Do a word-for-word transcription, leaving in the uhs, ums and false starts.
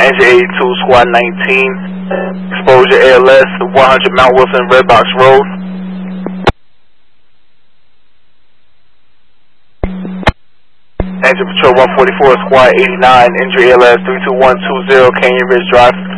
Engine eighty-two, Squad nineteen. Exposure A L S, one hundred Mount Wilson, Red Box Road. Engine Patrol one forty-four, Squad eighty-nine. Injury A L S three two one two zero, Canyon Ridge Drive.